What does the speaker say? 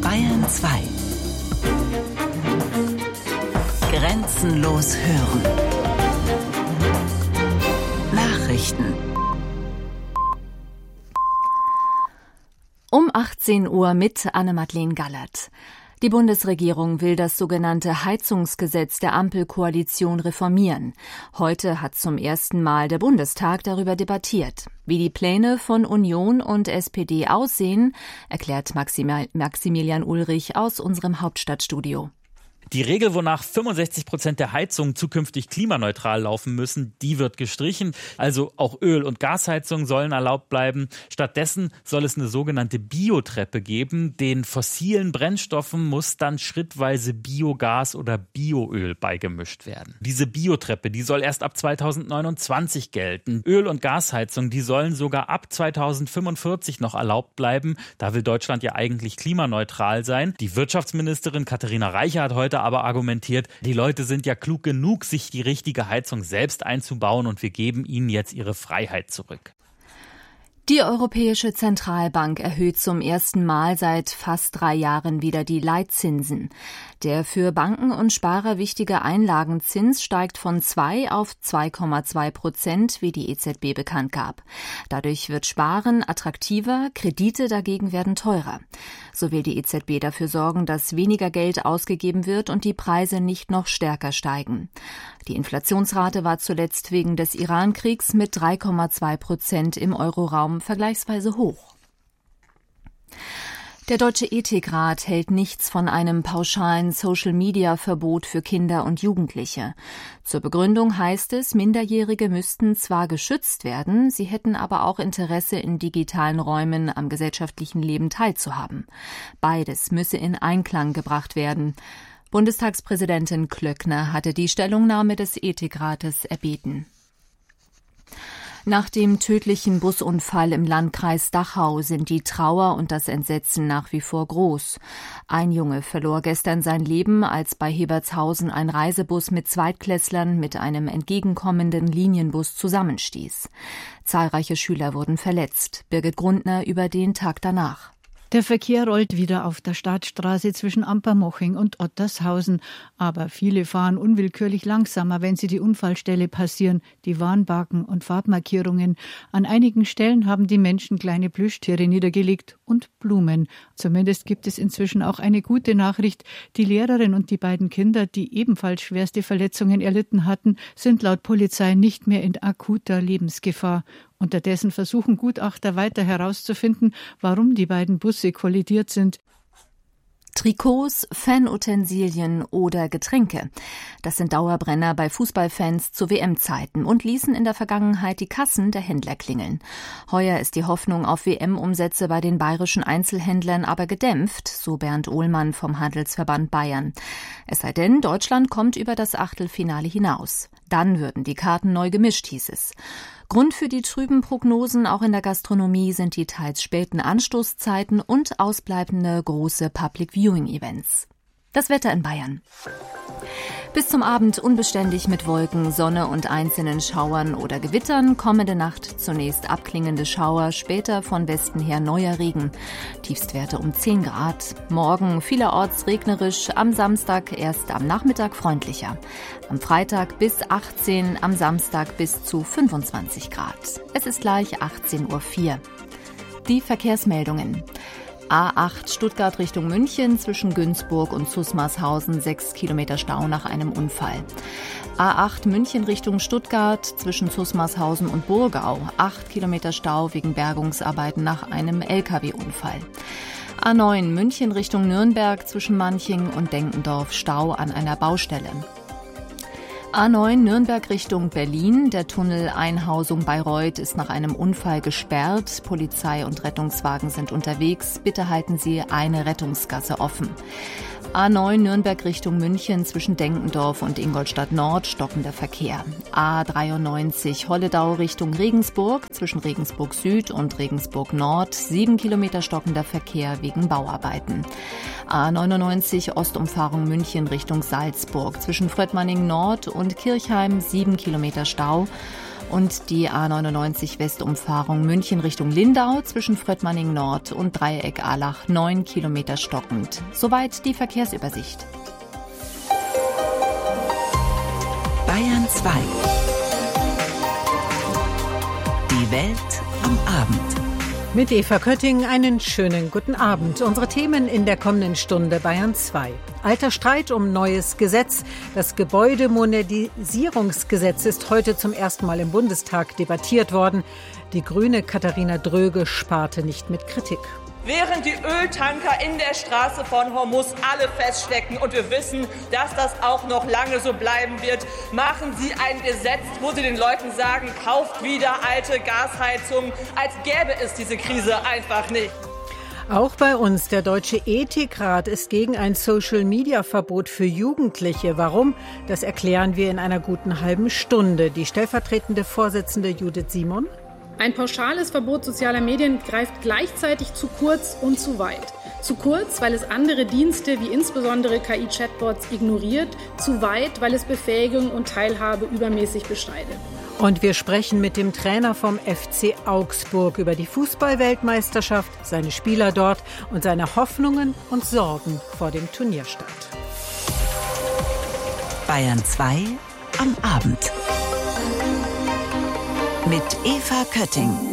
Bayern 2. Grenzenlos hören. Nachrichten. Um 18 Uhr mit Anne-Madeleine Gallert. Die Bundesregierung will das sogenannte Heizungsgesetz der Ampelkoalition reformieren. Heute hat zum ersten Mal der Bundestag darüber debattiert. Wie die Pläne von Union und SPD aussehen, erklärt Maximilian Ulrich aus unserem Hauptstadtstudio. Die Regel, wonach 65% der Heizungen zukünftig klimaneutral laufen müssen, die wird gestrichen. Also auch Öl- und Gasheizungen sollen erlaubt bleiben. Stattdessen soll es eine sogenannte Biotreppe geben. Den fossilen Brennstoffen muss dann schrittweise Biogas oder Bioöl beigemischt werden. Diese Biotreppe, die soll erst ab 2029 gelten. Öl- und Gasheizungen, die sollen sogar ab 2045 noch erlaubt bleiben. Da will Deutschland ja eigentlich klimaneutral sein. Die Wirtschaftsministerin Katharina Reiche hat heute aber argumentiert, die Leute sind ja klug genug, sich die richtige Heizung selbst einzubauen und wir geben ihnen jetzt ihre Freiheit zurück. Die Europäische Zentralbank erhöht zum ersten Mal seit fast 3 Jahren wieder die Leitzinsen. Der für Banken und Sparer wichtige Einlagenzins steigt von 2 auf 2,2%, wie die EZB bekannt gab. Dadurch wird Sparen attraktiver, Kredite dagegen werden teurer. So will die EZB dafür sorgen, dass weniger Geld ausgegeben wird und die Preise nicht noch stärker steigen. Die Inflationsrate war zuletzt wegen des Iran-Kriegs mit 3,2% im Euroraum vergleichsweise hoch. Der Deutsche Ethikrat hält nichts von einem pauschalen Social-Media-Verbot für Kinder und Jugendliche. Zur Begründung heißt es, Minderjährige müssten zwar geschützt werden, sie hätten aber auch Interesse, in digitalen Räumen am gesellschaftlichen Leben teilzuhaben. Beides müsse in Einklang gebracht werden. Bundestagspräsidentin Klöckner hatte die Stellungnahme des Ethikrates erbeten. Nach dem tödlichen Busunfall im Landkreis Dachau sind die Trauer und das Entsetzen nach wie vor groß. Ein Junge verlor gestern sein Leben, als bei Hebertshausen ein Reisebus mit Zweitklässlern mit einem entgegenkommenden Linienbus zusammenstieß. Zahlreiche Schüler wurden verletzt. Birgit Grundner über den Tag danach. Der Verkehr rollt wieder auf der Stadtstraße zwischen Ampermoching und Ottershausen. Aber viele fahren unwillkürlich langsamer, wenn sie die Unfallstelle passieren, die Warnbalken und Farbmarkierungen. An einigen Stellen haben die Menschen kleine Plüschtiere niedergelegt und Blumen. Zumindest gibt es inzwischen auch eine gute Nachricht. Die Lehrerin und die beiden Kinder, die ebenfalls schwerste Verletzungen erlitten hatten, sind laut Polizei nicht mehr in akuter Lebensgefahr. Unterdessen versuchen Gutachter weiter herauszufinden, warum die beiden Busse kollidiert sind. Trikots, Fanutensilien oder Getränke. Das sind Dauerbrenner bei Fußballfans zu WM-Zeiten und ließen in der Vergangenheit die Kassen der Händler klingeln. Heuer ist die Hoffnung auf WM-Umsätze bei den bayerischen Einzelhändlern aber gedämpft, so Bernd Ohlmann vom Handelsverband Bayern. Es sei denn, Deutschland kommt über das Achtelfinale hinaus. Dann würden die Karten neu gemischt, hieß es. Grund für die trüben Prognosen auch in der Gastronomie sind die teils späten Anstoßzeiten und ausbleibende große Public-Viewing-Events. Das Wetter in Bayern. Bis zum Abend unbeständig mit Wolken, Sonne und einzelnen Schauern oder Gewittern. Kommende Nacht zunächst abklingende Schauer, später von Westen her neuer Regen. Tiefstwerte um 10 Grad. Morgen vielerorts regnerisch, am Samstag erst am Nachmittag freundlicher. Am Freitag bis 18, am Samstag bis zu 25 Grad. Es ist gleich 18:04 Uhr. Die Verkehrsmeldungen. A8 Stuttgart Richtung München zwischen Günzburg und Zusmarshausen 6 Kilometer Stau nach einem Unfall. A8 München Richtung Stuttgart zwischen Zusmarshausen und Burgau 8 Kilometer Stau wegen Bergungsarbeiten nach einem Lkw-Unfall. A9 München Richtung Nürnberg zwischen Manching und Denkendorf Stau an einer Baustelle. A9 Nürnberg Richtung Berlin. Der Tunnel Einhausung Bayreuth ist nach einem Unfall gesperrt. Polizei und Rettungswagen sind unterwegs. Bitte halten Sie eine Rettungsgasse offen. A9 Nürnberg Richtung München zwischen Denkendorf und Ingolstadt Nord stockender Verkehr. A93 Holledau Richtung Regensburg zwischen Regensburg Süd und Regensburg Nord 7 Kilometer stockender Verkehr wegen Bauarbeiten. A99 Ostumfahrung München Richtung Salzburg zwischen Fröttmanning Nord und Kirchheim 7 Kilometer Stau. Und die A99 Westumfahrung München Richtung Lindau zwischen Fröttmanning Nord und Dreieck Allach 9 Kilometer stockend. Soweit die Verkehrsübersicht. Bayern 2. Die Welt am Abend. Mit Eva Kötting einen schönen guten Abend. Unsere Themen in der kommenden Stunde Bayern 2. Alter Streit um neues Gesetz. Das Gebäudemodernisierungsgesetz ist heute zum ersten Mal im Bundestag debattiert worden. Die Grüne Katharina Dröge sparte nicht mit Kritik. Während die Öltanker in der Straße von Hormuz alle feststecken und wir wissen, dass das auch noch lange so bleiben wird, machen Sie ein Gesetz, wo Sie den Leuten sagen, kauft wieder alte Gasheizungen, als gäbe es diese Krise einfach nicht. Auch bei uns, der Deutsche Ethikrat ist gegen ein Social-Media-Verbot für Jugendliche. Warum? Das erklären wir in einer guten halben Stunde. Die stellvertretende Vorsitzende Judith Simon. Ein pauschales Verbot sozialer Medien greift gleichzeitig zu kurz und zu weit. Zu kurz, weil es andere Dienste wie insbesondere KI-Chatbots ignoriert. Zu weit, weil es Befähigung und Teilhabe übermäßig beschneidet. Und wir sprechen mit dem Trainer vom FC Augsburg über die Fußball-Weltmeisterschaft, seine Spieler dort und seine Hoffnungen und Sorgen vor dem Turnierstart. Bayern 2 am Abend. Mit Eva Kötting.